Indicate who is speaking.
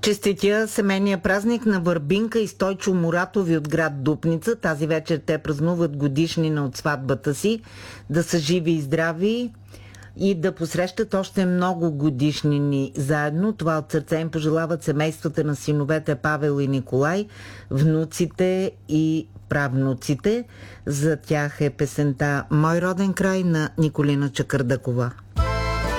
Speaker 1: Честитя семейния празник на Върбинка и Стойчо Муратови от град Дупница. Тази вечер те празнуват годишнина от сватбата си. Да са живи и здрави и да посрещат още много годишнини заедно. Това от сърце им пожелават семействата на синовете Павел и Николай, внуците и правнуците. За тях е песента "Мой роден край" на Николина Чакърдъкова.